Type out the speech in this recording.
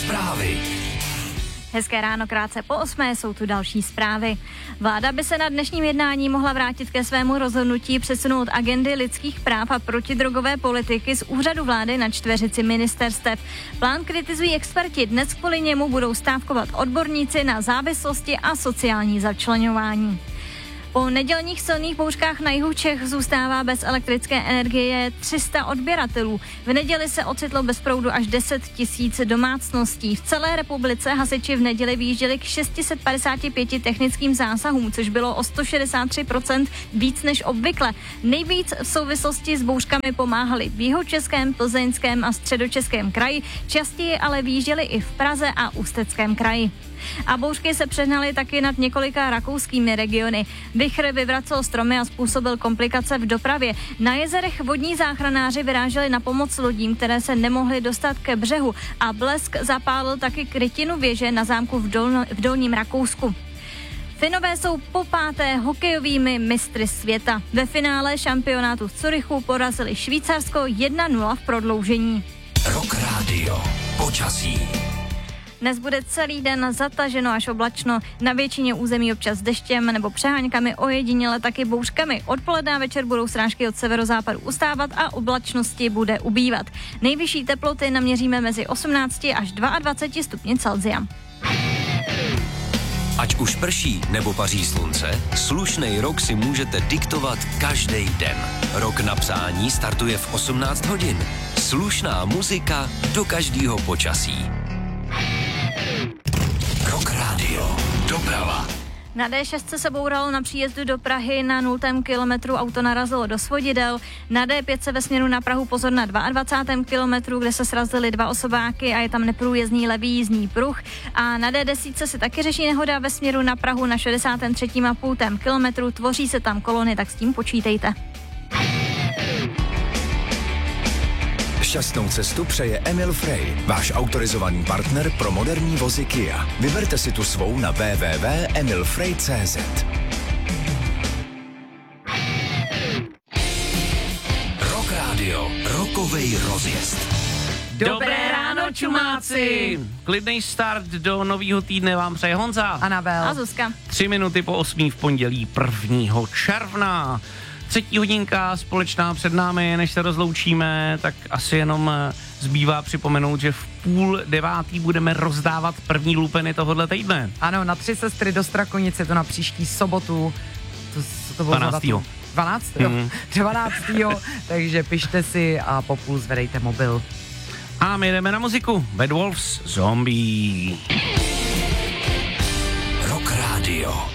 Zprávy. Hezké ráno, krátce po 8 jsou tu další zprávy. Vláda by se na dnešním jednání mohla vrátit ke svému rozhodnutí přesunout agendy lidských práv a protidrogové politiky z úřadu vlády na čtveřici ministerstev. Plán kritizují experti, dnes kvůli němu budou stávkovat odborníci na závislosti a sociální začleňování. Po nedělních silných bouřkách na jihu Čech zůstává bez elektrické energie 300 odběratelů. V neděli se ocitlo bez proudu až 10 000 domácností. V celé republice hasiči v neděli vyjížděli k 655 technickým zásahům, což bylo o 163% víc než obvykle. Nejvíc v souvislosti s bouřkami pomáhali v Jihočeském, Plzeňském a Středočeském kraji, častěji ale vyjížděli i v Praze a Ústeckém kraji. A bouřky se přehnaly taky nad několika rakouskými regiony. Vichr vyvracel stromy a způsobil komplikace v dopravě. Na jezerech vodní záchranáři vyráželi na pomoc lodím, které se nemohly dostat ke břehu, a blesk zapálil taky krytinu věže na zámku v Dolním Rakousku. Finové jsou po 5. hokejovými mistry světa. Ve finále šampionátu v Curychu porazili Švýcarsko 1-0 v prodloužení. Rock Radio. Počasí. Dnes bude celý den zataženo až oblačno, na většině území občas deštěm nebo přeháňkami, ojediněle taky bouřkami. Odpoledne a večer budou srážky od severozápadu ustávat a oblačnosti bude ubývat. Nejvyšší teploty naměříme mezi 18 až 22 stupni Celsia. Ať už prší nebo paří slunce, slušnej rok si můžete diktovat každý den. Rok na psání startuje v 18 hodin. Slušná muzika do každého počasí. Rock Radio. Doprava. Na D6 se bouralo na příjezdu do Prahy, na 0. kilometru auto narazilo do svodidel. Na D5 ve směru na Prahu pozor na 22. kilometru, kde se srazily 2 osobáky a je tam neprůjezdný levý jízdní pruh. A na D10 se taky řeší nehoda ve směru na Prahu na 63,5. kilometru, tvoří se tam kolony, tak s tím počítejte. Šťastnou cestu přeje Emil Frey, váš autorizovaný partner pro moderní vozy Kia. Vyberte si tu svou na www.emilfrey.cz. Rock Radio. Rokovej rozjezd. Dobré ráno, čumáci! Klidnej start do nového týdne vám přeje Honza. Anabel. A Zuzka. 3 minuty po 8 v pondělí 1. června. 3. hodinka společná před námi, než se rozloučíme, tak asi jenom zbývá připomenout, že v 8:30 budeme rozdávat první lupeny tohohle týdne. Ano, na 3 sestry do Strakonice, to na příští sobotu. To bylo 12. 12. 12. Takže pište si a po půl zvedejte mobil. A my jdeme na muziku. Bad Wolves, Zombie. Rock Radio.